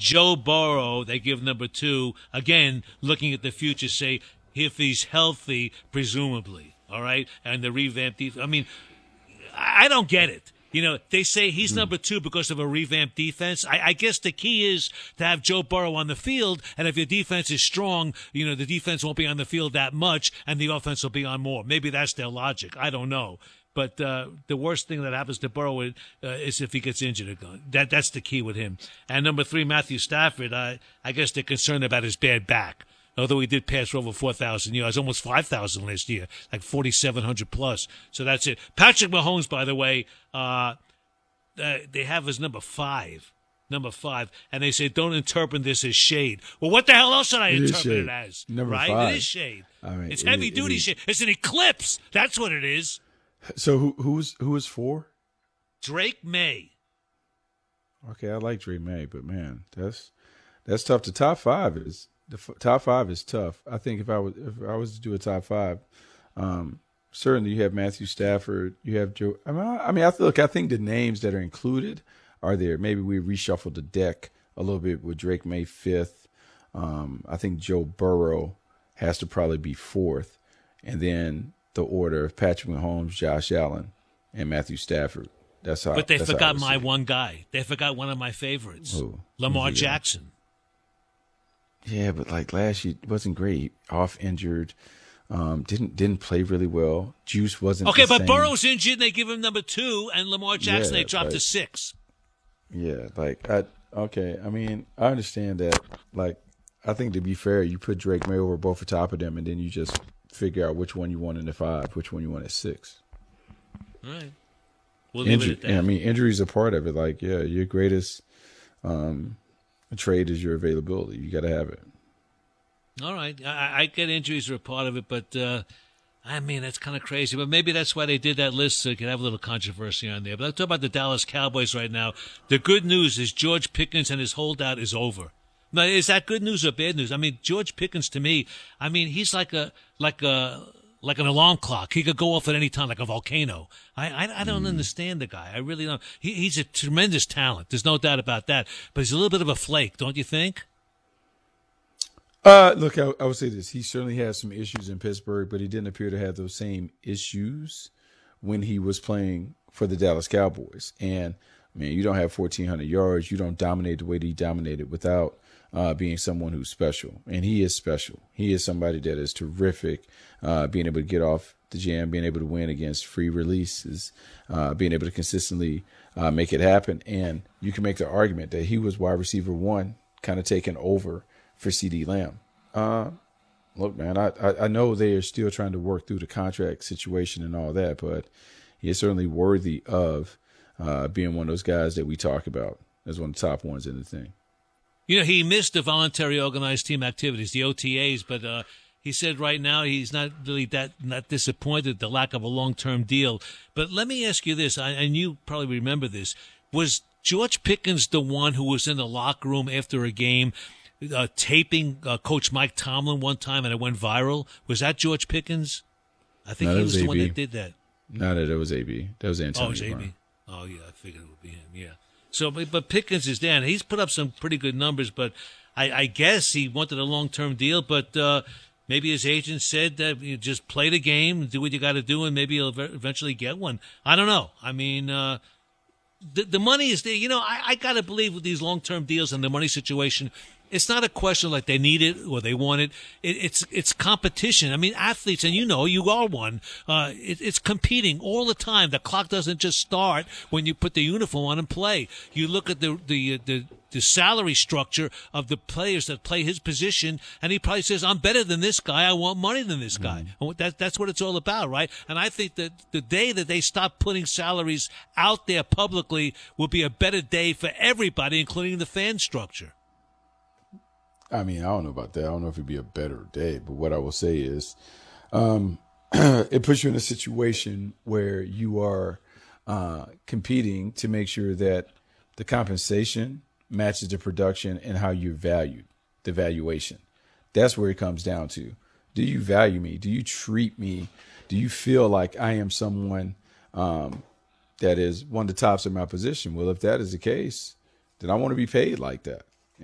Joe Burrow, they give number 2. Again, looking at the future, say if he's healthy, presumably. All right, and the revamped defense. I mean, I don't get it. They say he's number 2 because of a revamped defense. I guess the key is to have Joe Burrow on the field, and if your defense is strong, the defense won't be on the field that much, and the offense will be on more. Maybe that's their logic. I don't know. But the worst thing that happens to Burrow is if he gets injured. That's the key with him. And number 3, Matthew Stafford, I guess they're concerned about his bad back. Although he did pass for over 4,000 yards, almost 5,000 last year, like 4,700 plus. So that's it. Patrick Mahomes, by the way, they have as number 5, and they say don't interpret this as shade. Well, what the hell else should I interpret it as? Number right? 5. It is shade. I mean, it's heavy duty shade. It's an eclipse. That's what it is. So who is 4? Drake May. Okay, I like Drake May, but man, that's tough. The top 5 is. Top 5 is tough. I think if I was to do a top 5, certainly you have Matthew Stafford, you have Joe. I think the names that are included are there. Maybe we reshuffled the deck a little bit with Drake May 5th. I think Joe Burrow has to probably be 4th, and then the order of Patrick Mahomes, Josh Allen, and Matthew Stafford. That's how. But they forgot my one guy. They forgot one of my favorites, Lamar Jackson. Yeah, but like last year wasn't great. Off injured, didn't play really well. Juice wasn't okay, but same. Burrow's injured. And they give him number 2, and Lamar Jackson they dropped to 6. Yeah, I mean, I understand that. Like, I think to be fair, you put Drake May over both the top of them, and then you just figure out which one you want in the 5, which one you want at 6. All right, we'll leave it at that. I mean, injuries are part of it. like, yeah, your greatest. Trade is your availability. You got to have it. All right. I get injuries are a part of it, but I mean, that's kind of crazy. But maybe that's why they did that list, so you could have a little controversy on there. But let's talk about the Dallas Cowboys right now. The good news is George Pickens and his holdout is over. Now, is that good news or bad news? I mean, George Pickens, to me, I mean, he's like an alarm clock. He could go off at any time, like a volcano. I don't understand the guy. I really don't. He's a tremendous talent. There's no doubt about that. But he's a little bit of a flake, don't you think? Look, I would say this. He certainly has some issues in Pittsburgh, but he didn't appear to have those same issues when he was playing for the Dallas Cowboys. And, man, you don't have 1,400 yards. You don't dominate the way that he dominated without being someone who's special. And he is special. He is somebody that is terrific, being able to get off the jam, being able to win against free releases, being able to consistently make it happen. And you can make the argument that he was wide receiver 1, kind of taking over for CeeDee Lamb. Look, man, I know they are still trying to work through the contract situation and all that, but he is certainly worthy of being one of those guys that we talk about as one of the top ones in the thing. He missed the voluntary organized team activities, the OTAs, but he said right now he's not really not disappointed at the lack of a long-term deal. But let me ask you this, and you probably remember this. Was George Pickens the one who was in the locker room after a game taping Coach Mike Tomlin one time and it went viral? Was that George Pickens? I think he was the one that did that. No, that was AB. That was Antonio. Oh, it was AB. Oh, yeah, I figured it would be him, yeah. So, but Pickens is down. He's put up some pretty good numbers, but I guess he wanted a long-term deal, but maybe his agent said that you just play the game, do what you got to do, and maybe he'll eventually get one. I don't know. I mean, the money is there. I got to believe with these long-term deals and the money situation, it's not a question like they need it or they want it. It's competition. I mean, athletes, and you are one. It's competing all the time. The clock doesn't just start when you put the uniform on and play. You look at the salary structure of the players that play his position, and he probably says, "I'm better than this guy. I want money than this guy." And that's what it's all about, right? And I think that the day that they stop putting salaries out there publicly will be a better day for everybody, including the fan structure. I mean, I don't know about that. I don't know if it'd be a better day, but what I will say is it puts you in a situation where you are competing to make sure that the compensation matches the production and how you're valued, the valuation. That's where it comes down to. Do you value me? Do you treat me? Do you feel like I am someone that is one of the tops of my position? Well, if that is the case, then I want to be paid like that.